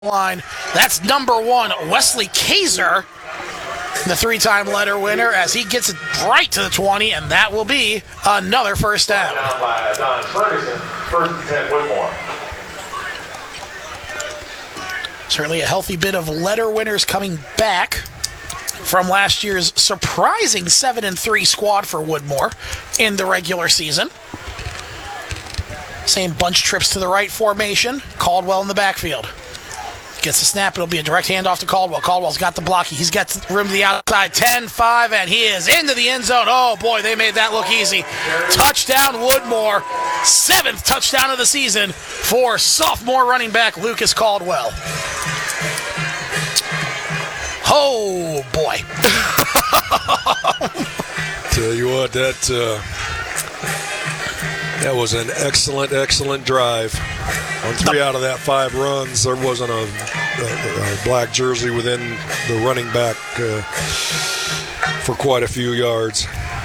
line. That's number 1, Wesley Kaiser, the 3-time letter winner, as he gets it right to the 20, and that will be another first down. By Don Ferguson, first and 10, Whitmore. Certainly a healthy bit of letter winners coming back from last year's surprising 7-3 squad for Woodmore in the regular season. Same bunch trips to the right formation. Caldwell in the backfield. Gets the snap. It'll be a direct handoff to Caldwell. Caldwell's got the block. He's got room to the outside. 10-5, and he is into the end zone. Oh, boy, they made that look easy. Touchdown, Woodmore. 7th touchdown of the season for sophomore running back Lucas Caldwell. Oh, boy. Tell you what, that was an excellent drive. On 3 out of that 5 runs, there wasn't a black jersey within the running back for quite a few yards.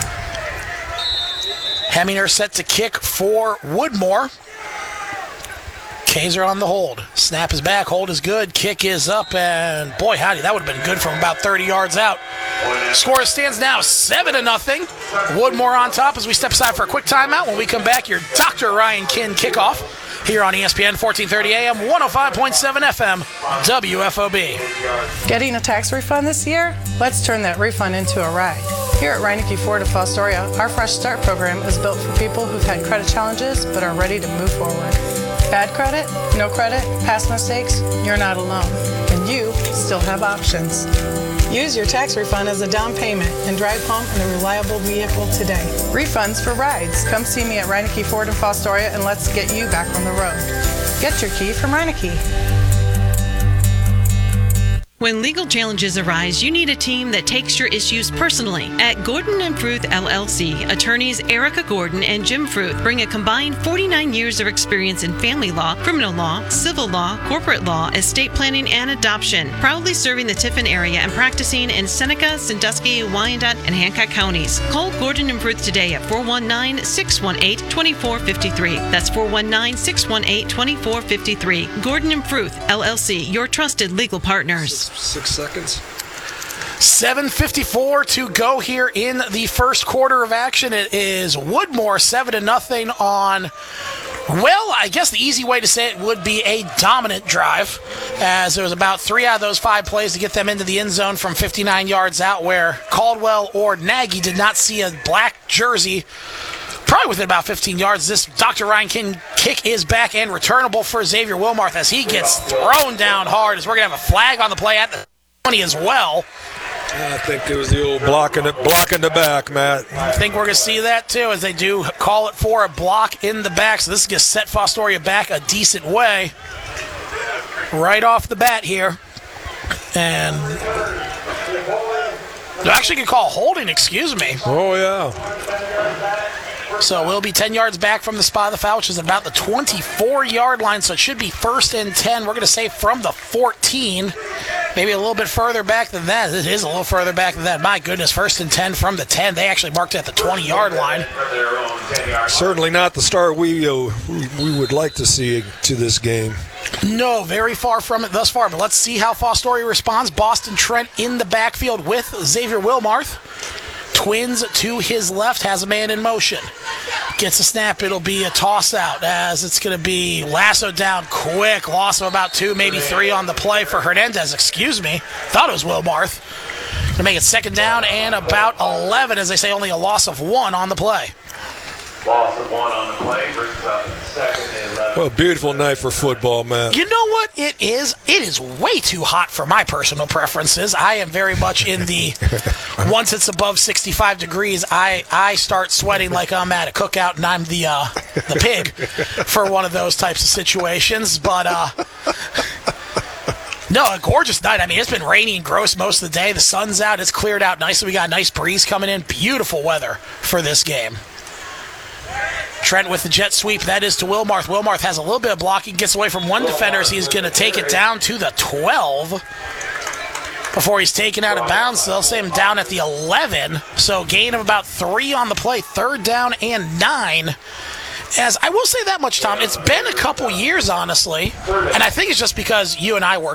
Heminger set to kick for Woodmore. Kaiser on the hold. Snap is back, hold is good, kick is up, and boy howdy, that would have been good from about 30 yards out. Score stands now 7-0. Woodmore on top as we step aside for a quick timeout. When we come back, your Dr. Ryan Kinn kickoff here on ESPN 1430 AM, 105.7 FM, WFOB. Getting a tax refund this year? Let's turn that refund into a ride. Here at Reineke Ford of Fostoria, our Fresh Start program is built for people who've had credit challenges but are ready to move forward. Bad credit, no credit, past mistakes, you're not alone. And you still have options. Use your tax refund as a down payment and drive home in a reliable vehicle today. Refunds for rides. Come see me at Reineke Ford in Fostoria and let's get you back on the road. Get your key from Reineke. When legal challenges arise, you need a team that takes your issues personally. At Gordon & Fruth LLC, attorneys Erica Gordon and Jim Fruth bring a combined 49 years of experience in family law, criminal law, civil law, corporate law, estate planning, and adoption, proudly serving the Tiffin area and practicing in Seneca, Sandusky, Wyandotte, and Hancock counties. Call Gordon & Fruth today at 419-618-2453. That's 419-618-2453. Gordon & Fruth LLC, your trusted legal partners. 6 seconds. 7:54 to go here in the first quarter of action. It is Woodmore 7-0 on, well, I guess the easy way to say it would be a dominant drive, as there was about 3 out of those 5 plays to get them into the end zone from 59 yards out, where Caldwell or Nagy did not see a black jersey probably within about 15 yards. This Dr. Ryan Kinn kick is back and returnable for Xavier Wilmarth as he gets thrown down hard, as we're going to have a flag on the play at the 20 as well. I think it was the old blocking the back, Matt. I think we're going to see that too, as they do call it for a block in the back. So this is going to set Fostoria back a decent way right off the bat here. And they're actually going to call holding, excuse me. Oh, yeah. So we'll be 10 yards back from the spot of the foul, which is about the 24-yard line, so it should be 1st and 10. We're going to say from the 14, maybe a little bit further back than that. It is a little further back than that. My goodness, 1st and 10 from the 10. They actually marked it at the 20-yard line. Certainly not the start we would like to see to this game. No, very far from it thus far, but let's see how Fostoria responds. Boston Trent in the backfield with Xavier Wilmarth. Twins to his left, has a man in motion. Gets a snap, it'll be a toss out, as it's going to be lassoed down quick. Loss of about 2, maybe 3 on the play for Hernandez, excuse me. Thought it was Wilmarth. Going to make it 2nd down and about 11, as they say, only a loss of 1 on the play. Loss of 1 on the play, brings up 2nd and 11. Well, beautiful night for football, man. You know what it is? It is way too hot for my personal preferences. I am very much in the, once it's above 65 degrees, I start sweating like I'm at a cookout and I'm the pig for one of those types of situations. But, no, a gorgeous night. I mean, it's been rainy and gross most of the day. The sun's out. It's cleared out nicely. We got a nice breeze coming in. Beautiful weather for this game. Trent with the jet sweep. That is to Wilmarth. Wilmarth has a little bit of blocking, gets away from one defender as he's going to take it down to the 12 before he's taken out of bounds. So they'll say him down at the 11. So gain of about 3 on the play. 3rd down and 9 As I will say that much, Tom, it's been a couple years, honestly, and I think it's just because you and I work